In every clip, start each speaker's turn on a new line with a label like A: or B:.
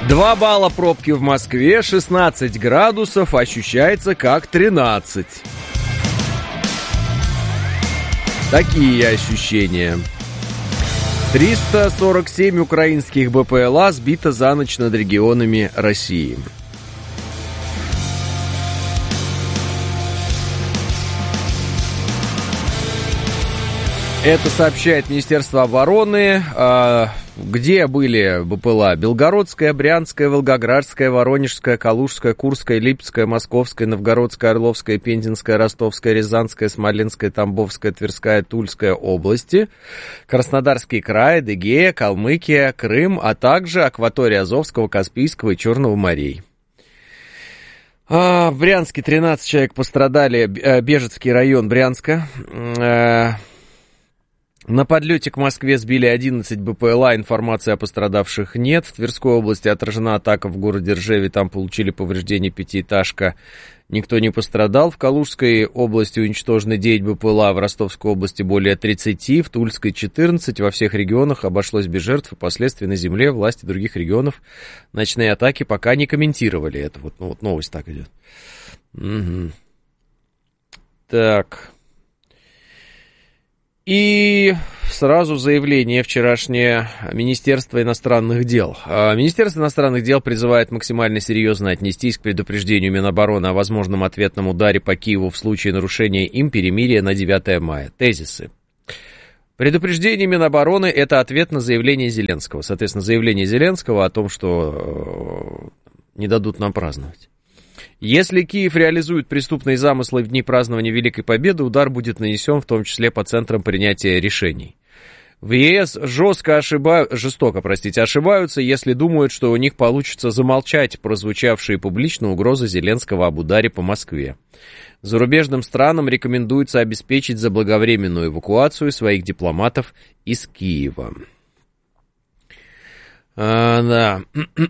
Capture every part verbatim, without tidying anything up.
A: Два балла пробки в Москве, шестнадцать градусов, ощущается как тринадцать. Такие ощущения. триста сорок семь украинских БПЛА сбито за ночь над регионами России. Это сообщает Министерство обороны. Где были БПЛА? Белгородская, Брянская, Волгоградская, Воронежская, Калужская, Курская, Липецкая, Московская, Новгородская, Орловская, Пензенская, Ростовская, Рязанская, Смоленская, Тамбовская, Тверская, Тульская области, Краснодарский край, Адыгея, Калмыкия, Крым, а также акватория Азовского, Каспийского и Черного морей. В Брянске тринадцать человек пострадали, Бежецкий район Брянска. На подлете к Москве сбили одиннадцать БПЛА, информации о пострадавших нет. В Тверской области отражена атака в городе Ржеве, там получили повреждения пятиэтажка, никто не пострадал. В Калужской области уничтожены девять БПЛА, в Ростовской области более тридцати, в Тульской четырнадцать. Во всех регионах обошлось без жертв и последствий на земле. Власти других регионов ночные атаки пока не комментировали. Это вот, ну, вот новость так идет. Угу. Так... И сразу заявление вчерашнее Министерства иностранных дел. Министерство иностранных дел призывает максимально серьезно отнестись к предупреждению Минобороны о возможном ответном ударе по Киеву в случае нарушения им перемирия на девятое мая. Тезисы. Предупреждение Минобороны – это ответ на заявление Зеленского. Соответственно, заявление Зеленского о том, что не дадут нам праздновать. Если Киев реализует преступные замыслы в дни празднования Великой Победы, удар будет нанесен в том числе по центрам принятия решений. В ЕС жестко ошибают, жестоко, простите, ошибаются, если думают, что у них получится замолчать прозвучавшие публично угрозы Зеленского об ударе по Москве. Зарубежным странам рекомендуется обеспечить заблаговременную эвакуацию своих дипломатов из Киева. А, да...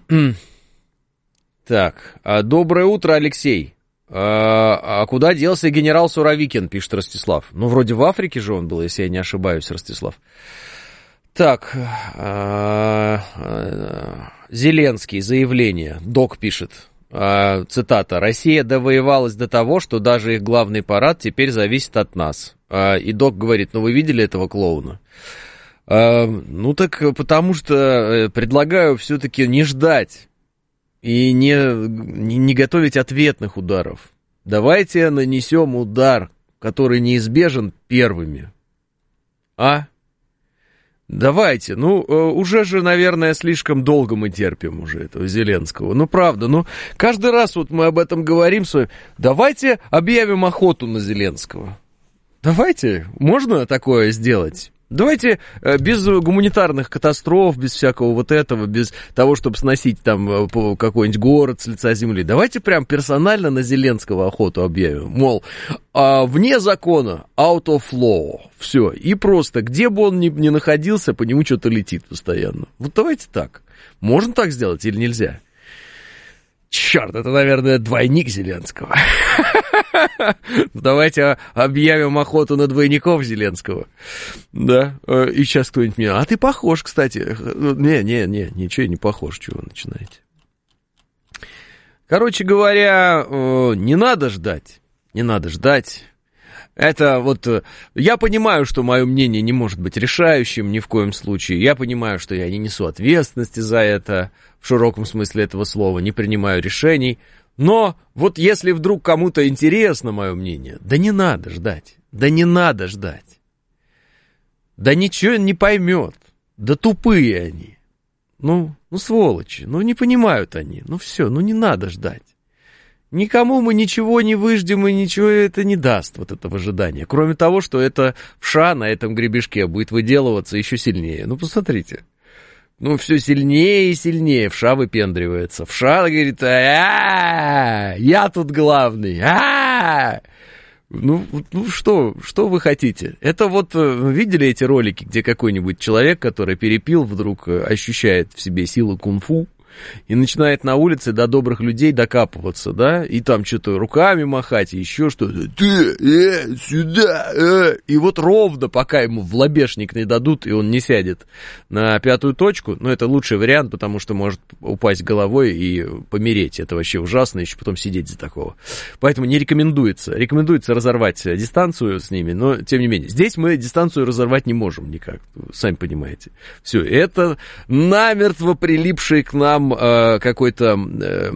A: Так, доброе утро, Алексей. А, а куда делся генерал Суровикин, пишет Ростислав. Ну, вроде в Африке же он был, если я не ошибаюсь, Ростислав. Так, а, а, Зеленский, заявление. Док пишет, а, цитата. «Россия довоевалась до того, что даже их главный парад теперь зависит от нас». А, и Док говорит, ну вы видели этого клоуна? А, ну так потому что предлагаю все-таки не ждать. И не, не, не готовить ответных ударов. Давайте нанесем удар, который неизбежен, первыми. А? Давайте. Ну, уже же, наверное, слишком долго мы терпим уже этого Зеленского. Ну, правда, ну, каждый раз вот мы об этом говорим с вами. Давайте объявим охоту на Зеленского. Давайте. Можно такое сделать? Давайте без гуманитарных катастроф, без всякого вот этого, без того, чтобы сносить там какой-нибудь город с лица земли. Давайте прям персонально на Зеленского охоту объявим. Мол, а вне закона, out of law. Все. И просто, где бы он ни, ни находился, по нему что-то летит постоянно. Вот давайте так. Можно так сделать или нельзя? Черт, это, наверное, двойник Зеленского. Давайте объявим охоту на двойников Зеленского. Да, и сейчас кто-нибудь меня... А ты похож, кстати. Не, не, не, ничего не похож, чего вы начинаете. Короче говоря, не надо ждать. Не надо ждать. Это вот... Я понимаю, что мое мнение не может быть решающим ни в коем случае. Я понимаю, что я не несу ответственности за это, в широком смысле этого слова, не принимаю решений. Но вот если вдруг кому-то интересно мое мнение, да не надо ждать. Да не надо ждать. Да ничего не поймет. Да тупые они. Ну, ну сволочи. Ну не понимают они. Ну все, ну не надо ждать. Никому мы ничего не выждем, и ничего это не даст, вот это ожидание. Кроме того, что это вша на этом гребешке будет выделываться еще сильнее. Ну, посмотрите. Ну, все сильнее и сильнее вша выпендривается. Вша говорит, а-а-а, я тут главный, а-а-а. Ну, ну что, что вы хотите? Это вот, видели эти ролики, где какой-нибудь человек, который перепил, вдруг ощущает в себе силу кунг-фу, и начинает на улице до добрых людей докапываться, да, и там что-то руками махать, и еще что-то, ты, э, сюда, э, и вот ровно, пока ему в лобешник не дадут, и он не сядет на пятую точку, ну, это лучший вариант, потому что может упасть головой и помереть, это вообще ужасно, еще потом сидеть за такого. Поэтому не рекомендуется, рекомендуется разорвать дистанцию с ними, но, тем не менее, здесь мы дистанцию разорвать не можем никак, сами понимаете. Все, это намертво прилипший к нам э, какой-то э,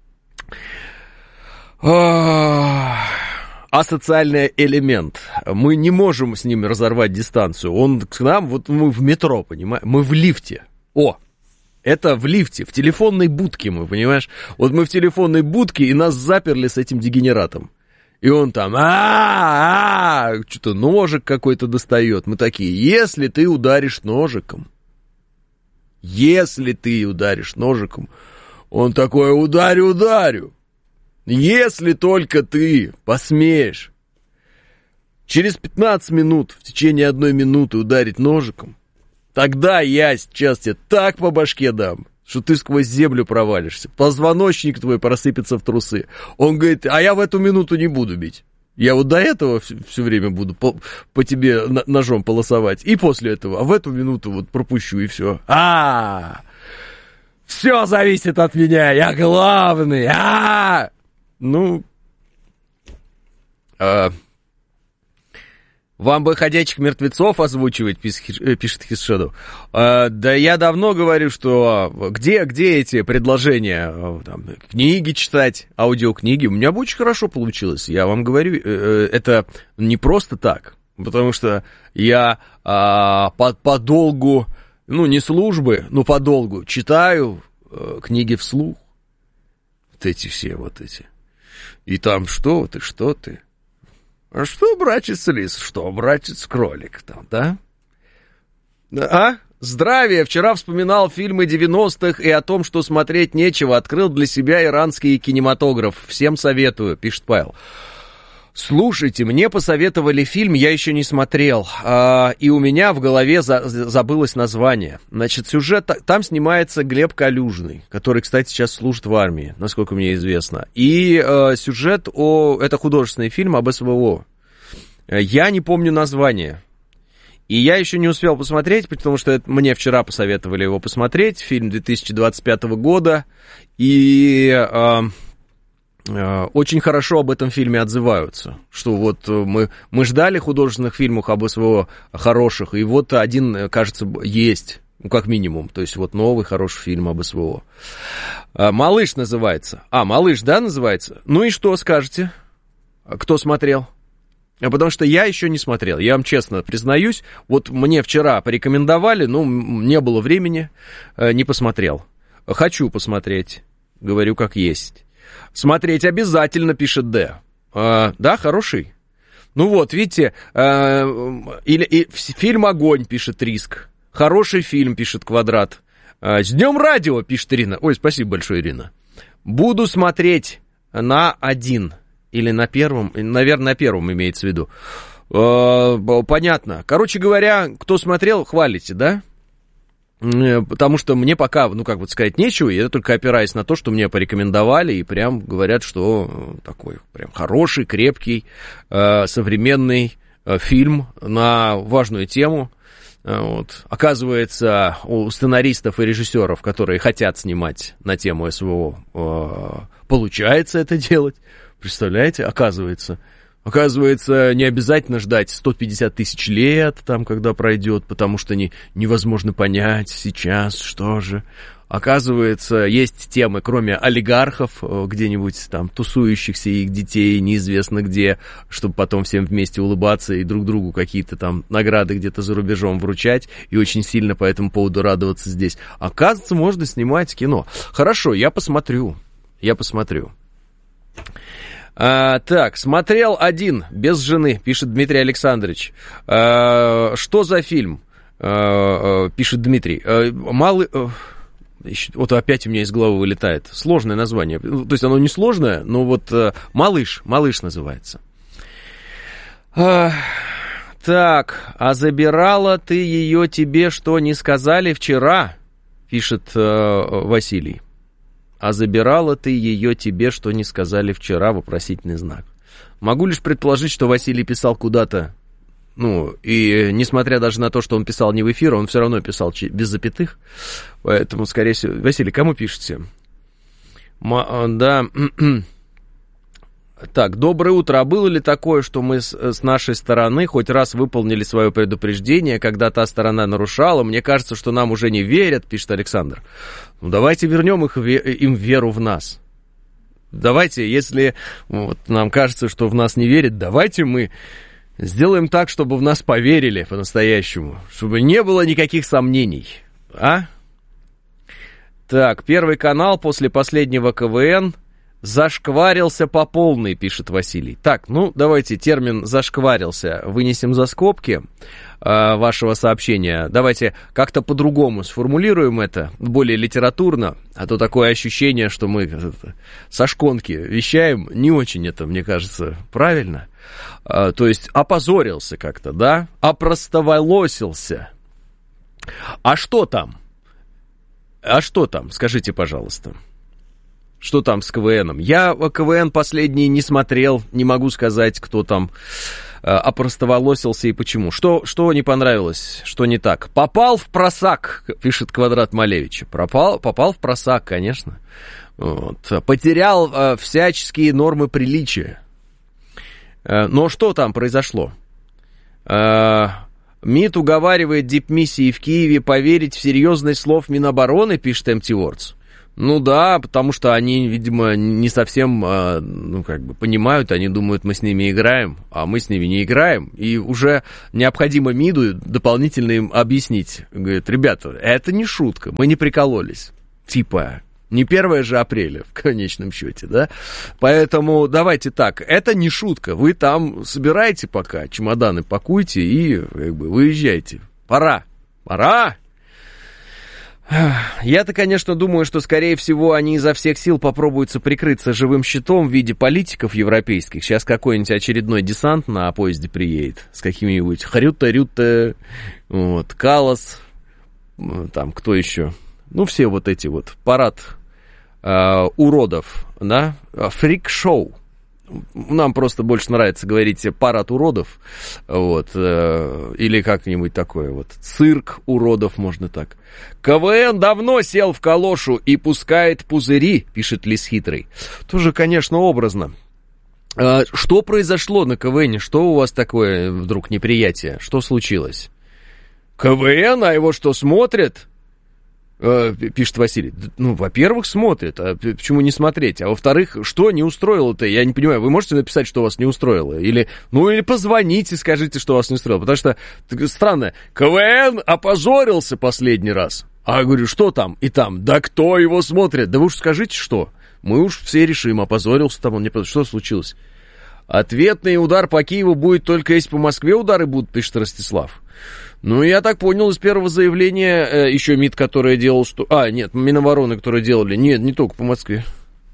A: э, асоциальный элемент. Мы не можем с ним разорвать дистанцию. Он к нам, вот мы в метро, понимаешь, мы в лифте. О, это в лифте, в телефонной будке мы, понимаешь? Вот мы в телефонной будке, и нас заперли с этим дегенератом. И он там, а-а-а, что-то ножик какой-то достает. Мы такие, если ты ударишь ножиком, если ты ударишь ножиком, он такой, ударю, ударю. Если только ты посмеешь через пятнадцать минут, в течение одной минуты ударить ножиком, тогда я сейчас тебе так по башке дам, что ты сквозь землю провалишься, позвоночник твой просыпется в трусы. Он говорит, а я в эту минуту не буду бить. Я вот до этого все, все время буду по, по тебе ножом полосовать, и после этого, а в эту минуту вот пропущу, и все. А, все зависит от меня, я главный. А, ну, а... Вам бы «Ходячих мертвецов» озвучивать, пишет Хисшеду. А, да я давно говорю, что где, где эти предложения? Там, книги читать, аудиокниги. У меня бы очень хорошо получилось. Я вам говорю, это не просто так. Потому что я а, по, по долгу, ну не службы, но по долгу читаю а, книги вслух. Вот эти все вот эти. И там что ты, что ты? А что, братец лис, что, братец кролик там, да? А? Здравия! Вчера вспоминал фильмы девяностых и о том, что смотреть нечего. Открыл для себя иранский кинематограф. Всем советую, пишет Павел. Слушайте, мне посоветовали фильм, я еще не смотрел, а, и у меня в голове за, забылось название. Значит, сюжет, там снимается Глеб Калюжный, который, кстати, сейчас служит в армии, насколько мне известно. И а, сюжет, о, это художественный фильм об СВО. Я не помню название. И я еще не успел посмотреть, потому что это, мне вчера посоветовали его посмотреть. Фильм две тысячи двадцать пятого года. И... А, очень хорошо об этом фильме отзываются, что вот мы, мы ждали художественных фильмов об СВО хороших, и вот один, кажется, есть, ну, как минимум, то есть вот новый хороший фильм об СВО. «Малыш» называется. А, «Малыш», да, называется? Ну и что скажете? Кто смотрел? Потому что я еще не смотрел, я вам честно признаюсь, вот мне вчера порекомендовали, ну, не было времени, не посмотрел. Хочу посмотреть, говорю как есть. Смотреть обязательно, пишет Д. А, да, хороший? Ну вот, видите, а, или, и, фильм «Огонь», пишет Риск. Хороший фильм, пишет Квадрат. А, с днем радио, пишет Ирина. Ой, спасибо большое, Ирина. Буду смотреть на один. Или на первом, наверное, на первом имеется в виду. А, понятно. Короче говоря, кто смотрел, хвалите, да? Потому что мне пока, ну, как бы сказать, нечего, я только опираюсь на то, что мне порекомендовали, и прям говорят, что такой прям хороший, крепкий, э, современный э, фильм на важную тему. Вот. Оказывается, у сценаристов и режиссеров, которые хотят снимать на тему СВО, э, получается это делать. Представляете, оказывается... Оказывается, не обязательно ждать сто пятьдесят тысяч лет, там, когда пройдет, потому что не, невозможно понять сейчас, что же. Оказывается, есть темы, кроме олигархов, где-нибудь там тусующихся их детей, неизвестно где, чтобы потом всем вместе улыбаться и друг другу какие-то там награды где-то за рубежом вручать, и очень сильно по этому поводу радоваться здесь. Оказывается, можно снимать кино. Хорошо, я посмотрю, я посмотрю. А, так, смотрел один, без жены, пишет Дмитрий Александрович. А, что за фильм? А, пишет Дмитрий. А, малый... Вот опять у меня из головы вылетает. Сложное название. То есть оно не сложное, но вот «Малыш», «Малыш» называется. А, так, а забирала ты ее тебе, что не сказали вчера? Пишет а, Василий. А забирала ты ее тебе, что не сказали вчера, вопросительный знак. Могу лишь предположить, что Василий писал куда-то, ну, и несмотря даже на то, что он писал не в эфир, он все равно писал без запятых, поэтому, скорее всего... Василий, кому пишете? М- да... Так, доброе утро. А было ли такое, что мы с, с нашей стороны хоть раз выполнили свое предупреждение, когда та сторона нарушала? Мне кажется, что нам уже не верят, пишет Александр. Ну, давайте вернем их, им веру в нас. Давайте, если вот, нам кажется, что в нас не верят, давайте мы сделаем так, чтобы в нас поверили по-настоящему, чтобы не было никаких сомнений. А? Так, Первый канал после последнего КВН... Зашкварился по полной, пишет Василий. Так, ну, давайте термин «зашкварился» вынесем за скобки э, вашего сообщения. Давайте как-то по-другому сформулируем это, более литературно, а то такое ощущение, что мы это, со шконки вещаем, не очень это, мне кажется, правильно. Э, то есть опозорился как-то, да? Опростоволосился. А что там? А что там? Скажите, пожалуйста. Что там с КВНом? Я КВН последний не смотрел, не могу сказать, кто там э, опростоволосился и почему. Что, что не понравилось, что не так? Попал в просак, пишет Квадрат Малевича. Пропал, попал в просак, конечно. Вот. Потерял э, всяческие нормы приличия. Э, но что там произошло? Э, МИД уговаривает дипмиссии в Киеве поверить в серьезность слов Минобороны, пишет эм ти Words. Ну да, потому что они, видимо, не совсем, ну, как бы понимают, они думают, мы с ними играем, а мы с ними не играем, и уже необходимо МИДу дополнительно им объяснить. Говорит, ребята, это не шутка, мы не прикололись. Типа, не первое же апреля, в конечном счете, да? Поэтому давайте так, это не шутка, вы там собираете пока, чемоданы пакуйте и, как бы, выезжайте. Пора, пора! Я-то, конечно, думаю, что, скорее всего, они изо всех сил попробуют прикрыться живым щитом в виде политиков европейских. Сейчас какой-нибудь очередной десант на поезде приедет с какими-нибудь Хрюта-Рюта, вот, Калас, там, кто еще? Ну, все вот эти вот, парад э, уродов, да, фрик-шоу. Нам просто больше нравится говорить парад уродов, вот, э, или как-нибудь такое вот, цирк уродов, можно так. КВН давно сел в калошу и пускает пузыри, пишет Лис Хитрый. Тоже, конечно, образно. Э, что произошло на КВНе? Что у вас такое вдруг неприятие? Что случилось? КВН, а его что, смотрят? Пишет Василий. Ну, во-первых, смотрят, а почему не смотреть? А во-вторых, что не устроило-то? Я не понимаю, вы можете написать, что вас не устроило? Или, ну, или позвоните, скажите, что вас не устроило. Потому что, странно, КВН опозорился последний раз. А я говорю, что там и там? Да кто его смотрит? Да вы уж скажите, что? Мы уж все решим, опозорился там он, не позорился. Что случилось? Ответный удар по Киеву будет только если по Москве удары будут, пишет Ростислав. Ну, я так понял из первого заявления, э, еще МИД, который делал, что... А, нет, Минобороны, которые делали. Нет, не только по Москве.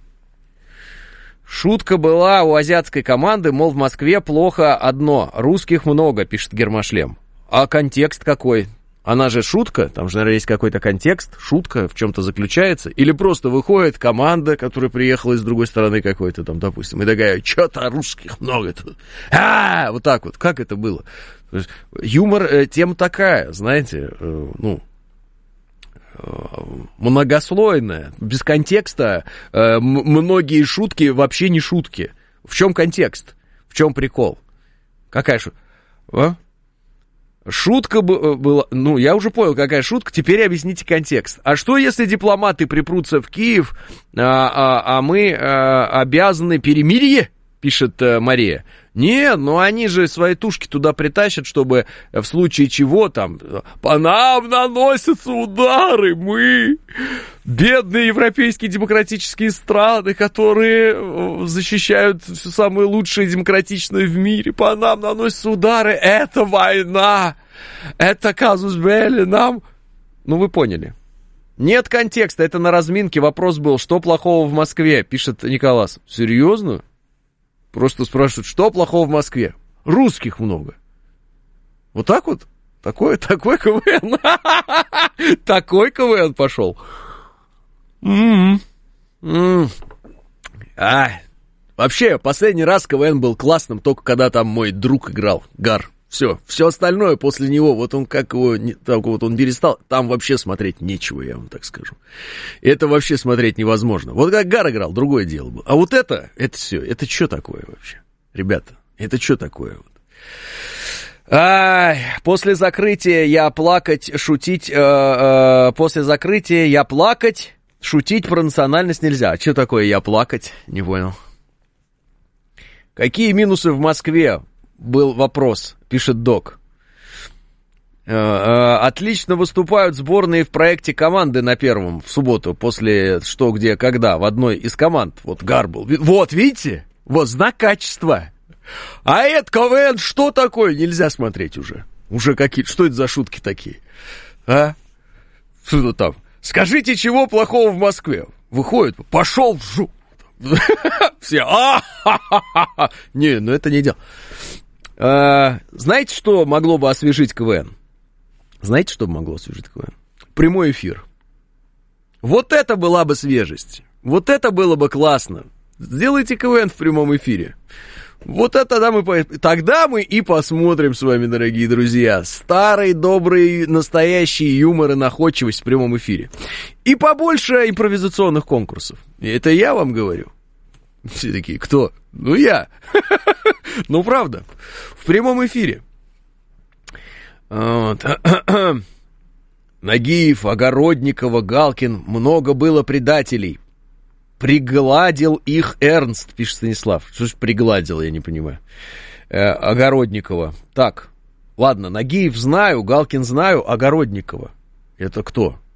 A: Шутка была у азиатской команды, мол, в Москве плохо одно, русских много, пишет Гермошлем. А контекст какой? Она же шутка, там же, наверное, есть какой-то контекст, шутка в чем-то заключается. Или просто выходит команда, которая приехала из другой стороны какой-то там, допустим, и такая, что-то русских много тут. А, вот так вот, как это было? Юмор, э, тема такая, знаете, э, ну, э, многослойная, без контекста, э, м- многие шутки вообще не шутки. В чем контекст? В чем прикол? Какая шутка? А? Шутка б- была, ну, я уже понял, какая шутка, теперь объясните контекст. А что, если дипломаты припрутся в Киев, а, а, а мы а, обязаны перемирие, пишет а, Мария? Нет, ну они же свои тушки туда притащат, чтобы в случае чего там по нам наносятся удары, мы, бедные европейские демократические страны, которые защищают все самое лучшее и демократичное в мире, по нам наносятся удары, это война, это казус белли, нам, ну вы поняли. Нет контекста, это на разминке вопрос был, что плохого в Москве, пишет Николас. Серьезно? Просто спрашивают, что плохого в Москве? Русских много. Вот так вот? Такой, такой КВН. Такой КВН пошел. М-м. А, вообще, последний раз КВН был классным, только когда там мой друг играл, Гар. Все, все остальное после него, вот он как его, так вот он перестал, там вообще смотреть нечего, я вам так скажу. Это вообще смотреть невозможно. Вот как Гар играл, другое дело было. А вот это, это все, это что такое вообще? Ребята, это что такое? Ай, после закрытия я плакать, шутить, э, э, после закрытия я плакать, шутить про национальность нельзя. А что такое я плакать? Не понял. Какие минусы в Москве? Был вопрос, пишет Док. Отлично выступают сборные в проекте команды на первом в субботу, после что, где, когда, в одной из команд. Вот Гар был. Вот, видите? Вот знак качества. А это КВН что такое? Нельзя смотреть уже. Уже какие, что это за шутки такие? А? Что там? Скажите, чего плохого в Москве? Выходит, пошел в жу. Все, а-ха-ха-ха. Не, ну это не дело. А, знаете, что могло бы освежить КВН? Знаете, что бы могло освежить КВН? Прямой эфир. Вот это была бы свежесть. Вот это было бы классно. Сделайте КВН в прямом эфире. Вот это тогда мы, тогда мы и посмотрим с вами, дорогие друзья. Старый, добрый, настоящий юмор и находчивость в прямом эфире. И побольше импровизационных конкурсов. Это я вам говорю. Все такие, кто? Ну, я. Ну, правда. В прямом эфире. Нагиев, Огородникова, Галкин. Много было предателей. Пригладил их Эрнст, пишет Станислав. Что ж пригладил, я не понимаю. Э, Огородникова. Так, ладно, Нагиев знаю, Галкин знаю, Огородникова. Это кто?